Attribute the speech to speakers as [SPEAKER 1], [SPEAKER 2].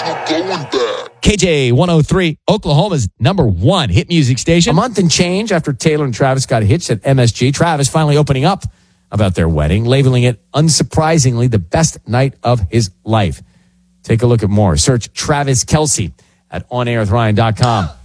[SPEAKER 1] KJ 103, Oklahoma's #1 hit music station.
[SPEAKER 2] A month and change after Taylor and Travis got hitched at MSG, Travis finally opening up about their wedding, labeling it, unsurprisingly, the best night of his life. Take a look at more. Search Travis Kelce at OnAirWithRyan.com.